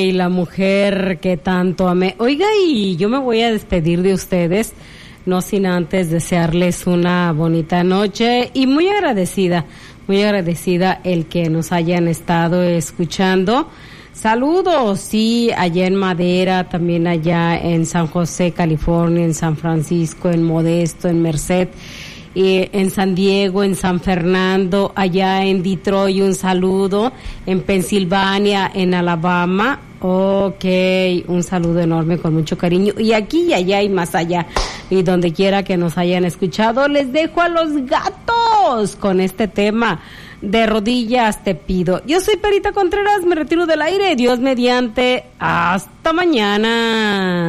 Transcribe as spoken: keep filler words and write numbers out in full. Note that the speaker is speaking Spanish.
Y la mujer que tanto amé. Oiga, y yo me voy a despedir de ustedes, no sin antes desearles una bonita noche y muy agradecida, muy agradecida el que nos hayan estado escuchando. Saludos, sí, allá en Madera, también allá en San José, California, en San Francisco, en Modesto, en Merced, y en San Diego, en San Fernando, allá en Detroit, un saludo, en Pensilvania, en Alabama. Ok, un saludo enorme con mucho cariño. Y aquí y allá y más allá, y donde quiera que nos hayan escuchado, les dejo a los gatos con este tema. De rodillas te pido. Yo soy Perita Contreras, me retiro del aire. Dios mediante. Hasta mañana.